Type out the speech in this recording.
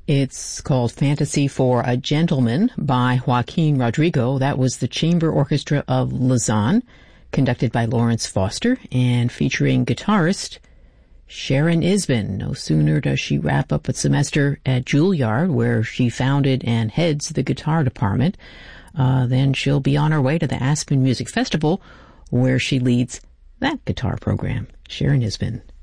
It's called Fantasy for a Gentleman by Joaquin Rodrigo. That was the Chamber Orchestra of Lausanne, conducted by Lawrence Foster and featuring guitarist Sharon Isbin. No sooner does she wrap up a semester at Juilliard, where she founded and heads the guitar department, then she'll be on her way to the Aspen Music Festival, where she leads that guitar program. Sharon Isbin.